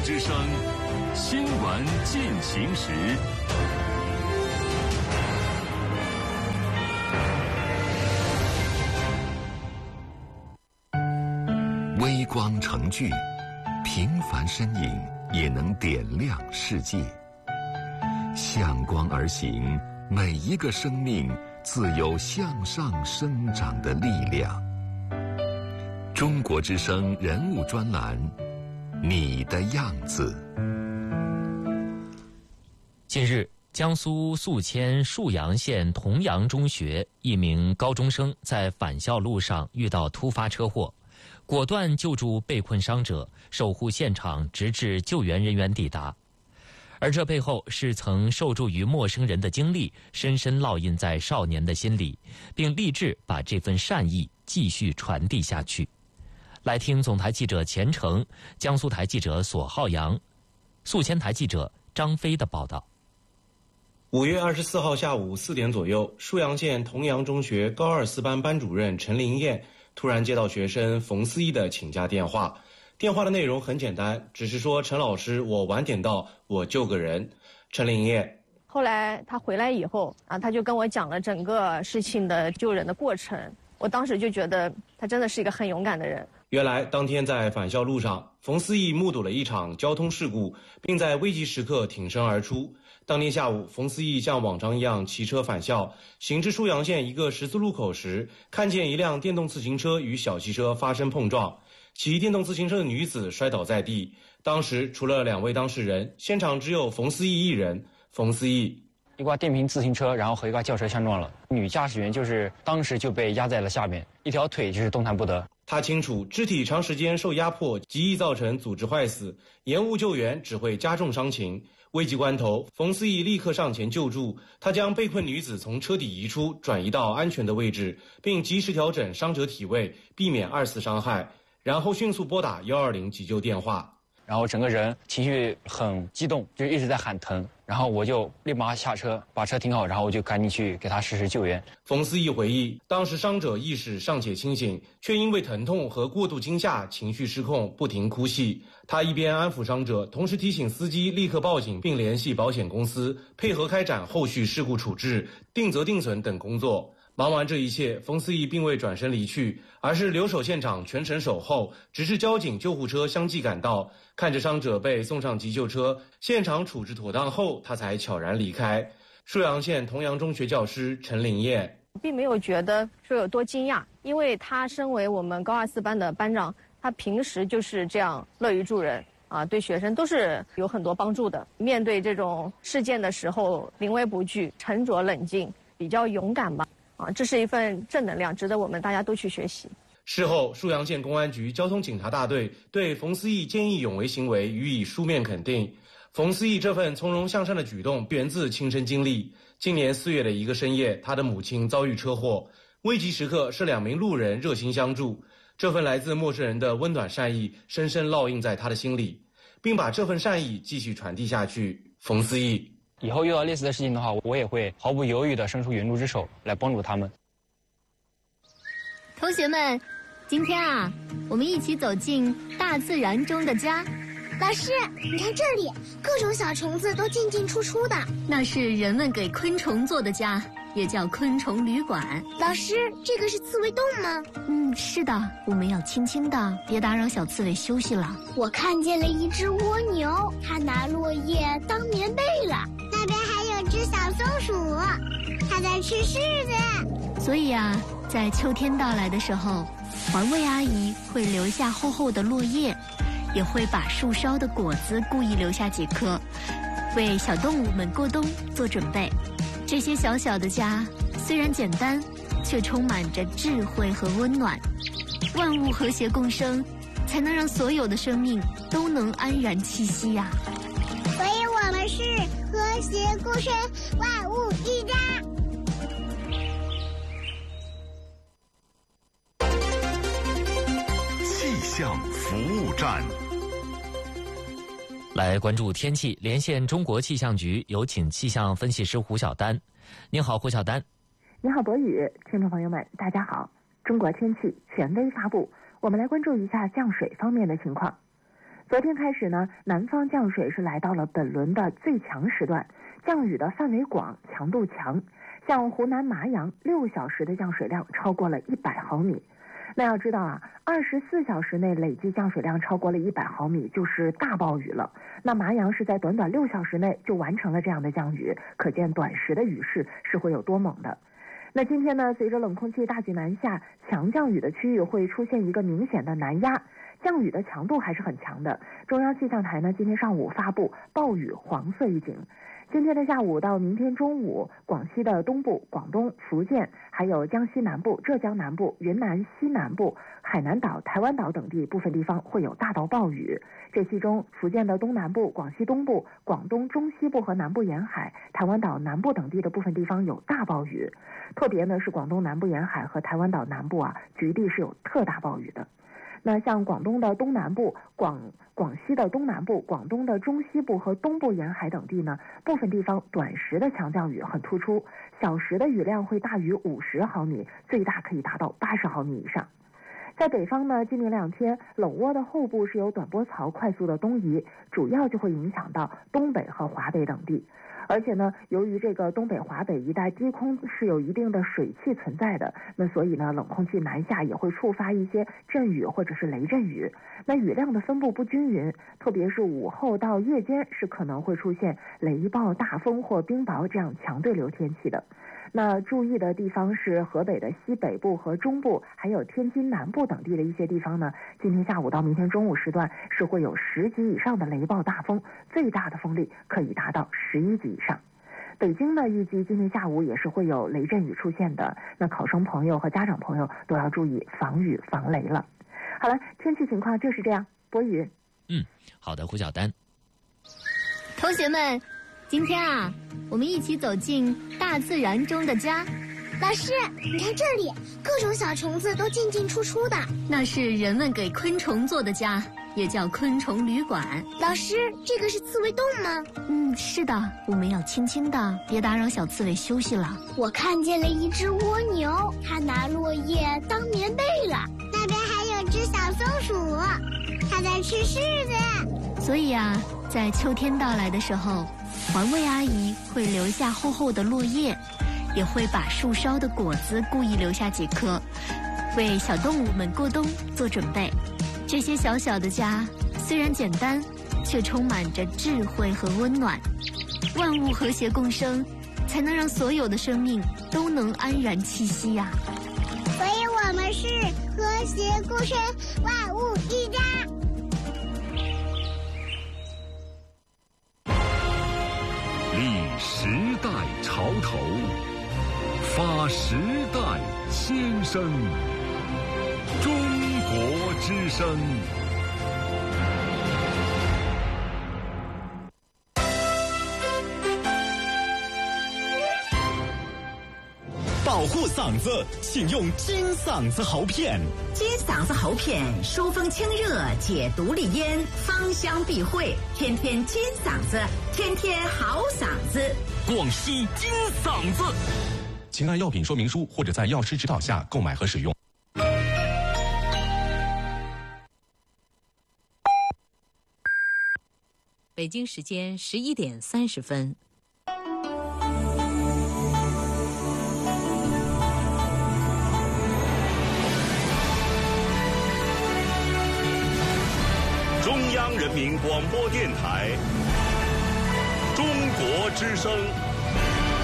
之声新闻进行时。微光成炬，平凡身影也能点亮世界。向光而行，每一个生命自有向上生长的力量。中国之声人物专栏，你的样子。 近日，江苏宿迁沭阳县童阳中学一名高中生在返校路上遇到突发车祸，果断救助被困伤者，守护现场直至救援人员抵达。而这背后是曾受助于陌生人的经历，深深烙印在少年的心里，并立志把这份善意继续传递下去。来听总台记者钱成、江苏台记者索浩洋、宿迁台记者张飞的报道。 5月24号下午4点左右，沭阳县童阳中学高2、4班班主任陈林燕突然接到学生冯思义的请假电话。电话的内容很简单，只是说陈老师，我晚点到，我救个人。陈林燕后来他回来以后他就跟我讲了整个事情的救人的过程。我当时就觉得他真的是一个很勇敢的人。 原来当天在返校路上，冯思义目睹了一场交通事故，并在危急时刻挺身而出。当天下午，冯思义像往常一样骑车返校，行至沭阳县一个十字路口时，看见一辆电动自行车与小汽车发生碰撞，骑电动自行车的女子摔倒在地。当时除了2位当事人，现场只有冯思义一人。冯思义一挂电瓶自行车，然后和一挂轿车相撞了，女驾驶员就是当时就被压在了下面，一条腿就是动弹不得。 他清楚肢体长时间受压迫极易造成组织坏死，延误救援只会加重伤情。危急关头，冯思义立刻上前救助，他将被困女子从车底移出，转移到安全的位置，并及时调整伤者体位，避免2次伤害，然后迅速拨打120急救电话。 然后整个人情绪很激动，就一直在喊疼，然后我就立马下车，把车停好，然后我就赶紧去给他实施救援。 冯思义回忆，当时伤者意识尚且清醒，却因为疼痛和过度惊吓情绪失控，不停哭泣。他一边安抚伤者，同时提醒司机立刻报警，并联系保险公司配合开展后续事故处置、定责定损等工作。忙完这一切，冯思义并未转身离去，而是留守现场全程守候，直至交警救护车相继赶到，看着伤者被送上急救车，现场处置妥当后，他才悄然离开。沭阳县童阳中学教师陈林燕并没有觉得说有多惊讶，因为他身为我们高2、4班的班长，他平时就是这样乐于助人对学生都是有很多帮助的。面对这种事件的时候，临危不惧，沉着冷静，比较勇敢吧。这是一份正能量，值得我们大家都去学习。 事后，沭阳县公安局交通警察大队对冯思义见义勇为行为予以书面肯定。冯思义这份从容向善的举动源自亲身经历。今年4月的一个深夜，他的母亲遭遇车祸，危急时刻是2名路人热心相助。这份来自陌生人的温暖善意深深烙印在他的心里，并把这份善意继续传递下去。冯思义以后遇到类似的事情的话，我也会毫不犹豫地伸出援助之手来帮助他们。 同学们，今天我们一起走进大自然中的家。 老师，你看这里，各种小虫子都进进出出的。 那是人们给昆虫做的家，也叫昆虫旅馆。 老师，这个是刺猬洞吗？ 是的，我们要轻轻的，别打扰小刺猬休息了。 我看见了一只蜗牛，它拿落叶当棉被了。那边还有只小松鼠，它在吃柿子。 所以在秋天到来的时候，环卫阿姨会留下厚厚的落叶，也会把树梢的果子故意留下几颗，为小动物们过冬做准备。这些小小的家虽然简单，却充满着智慧和温暖。万物和谐共生，才能让所有的生命都能安然栖息呀。 所以我们是和谐共生，万物一家。 气象服务站， 来关注天气，连线中国气象局，有请气象分析师胡晓丹。您好，胡晓丹。 你好，博宇，听众朋友们，大家好。中国天气权威发布，我们来关注一下降水方面的情况。 昨天开始呢，南方降水是来到了本轮的最强时段，降雨的范围广，强度强。像湖南麻阳6小时的降水量超过了100毫米。那要知道啊，24小时内累计降水量超过了100毫米就是大暴雨了。那麻阳是在短短6小时内就完成了这样的降雨，可见短时的雨势是会有多猛的。那今天呢，随着冷空气大举南下，强降雨的区域会出现一个明显的南压，降雨的强度还是很强的。中央气象台呢今天上午发布暴雨黄色预警。今天的下午到明天中午，广西的东部、广东、福建，还有江西南部、浙江南部、云南西南部、海南岛、台湾岛等地部分地方会有大到暴雨。这其中，福建的东南部、广西东部、广东中西部和南部沿海、台湾岛南部等地的部分地方有大暴雨。特别呢是广东南部沿海和台湾岛南部啊，局地是有特大暴雨的。那像广东的东南部、广西的东南部、广东的中西部和东部沿海等地呢，部分地方短时的强降雨很突出，小时的雨量会大于50毫米，最大可以达到80毫米以上。在北方呢，今明2天冷涡的后部是由短波槽快速的东移，主要就会影响到东北和华北等地。而且呢，由于这个东北、华北一带低空是有一定的水汽存在的，那所以呢，冷空气南下也会触发一些阵雨或者是雷阵雨。那雨量的分布不均匀，特别是午后到夜间是可能会出现雷暴、大风或冰雹这样强对流天气的。那注意的地方是河北的西北部和中部，还有天津南部等地的一些地方呢，今天下午到明天中午时段是会有10级以上的雷暴大风，最大的风力可以达到11级以上。北京呢，预计今天下午也是会有雷阵雨出现的，那考生朋友和家长朋友都要注意防雨防雷了。好了，天气情况就是这样。博宇， 好的，胡晓丹。 同学们，今天啊，我们一起走进大自然中的家。 老师，你看这里，各种小虫子都进进出出的。 那是人们给昆虫做的家，也叫昆虫旅馆。 老师，这个是刺猬洞吗？ 是的，我们要轻轻的，别打扰小刺猬休息了。 我看见了一只蜗牛，它拿落叶当棉被了。那边还有只小松鼠，它在吃柿子。 所以啊，在秋天到来的时候，环卫阿姨会留下厚厚的落叶，也会把树梢的果子故意留下几颗，为小动物们过冬做准备。这些小小的家虽然简单，却充满着智慧和温暖。万物和谐共生，才能让所有的生命都能安然栖息呀。 所以我们是和谐共生，万物一家。 立时代潮头，发时代先声。中国之声。 保护嗓子，请用金嗓子喉片。 金嗓子喉片疏风清热，解毒利咽，芳香避秽，天天金嗓子，天天好嗓子。 广西金嗓子，请按药品说明书或者在药师指导下购买和使用。 北京时间11点30分。 中央人民广播电台，中国之声。